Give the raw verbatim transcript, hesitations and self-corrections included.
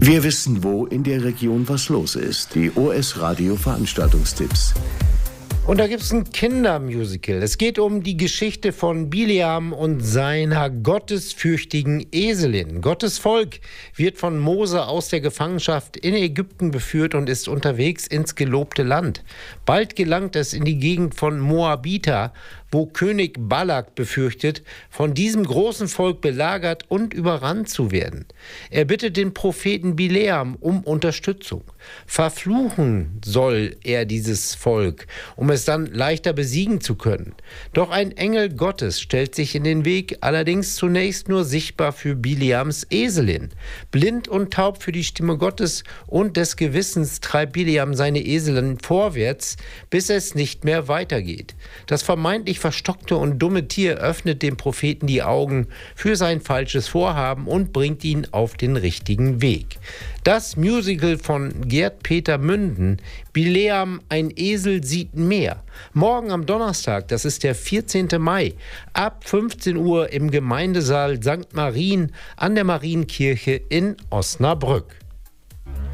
Wir wissen, wo in der Region was los ist. Die O S-Radio-Veranstaltungstipps. Und da gibt es ein Kindermusical. Es geht um die Geschichte von Bileam und seiner gottesfürchtigen Eselin. Gottes Volk wird von Mose aus der Gefangenschaft in Ägypten beführt und ist unterwegs ins gelobte Land. Bald gelangt es in die Gegend von Moabita, wo König Balak befürchtet, von diesem großen Volk belagert und überrannt zu werden. Er bittet den Propheten Bileam um Unterstützung. Verfluchen soll er dieses Volk, um es dann leichter besiegen zu können. Doch ein Engel Gottes stellt sich in den Weg, allerdings zunächst nur sichtbar für Bileams Eselin. Blind und taub für die Stimme Gottes und des Gewissens treibt Bileam seine Eselin vorwärts, bis es nicht mehr weitergeht. Das vermeintlich verstockte und dumme Tier öffnet dem Propheten die Augen für sein falsches Vorhaben und bringt ihn auf den richtigen Weg. Das Musical von Gerd Peter Münden, Bileam, ein Esel sieht mehr. Morgen am Donnerstag, das ist der vierzehnten Mai, ab fünfzehn Uhr im Gemeindesaal Sankt Marien an der Marienkirche in Osnabrück.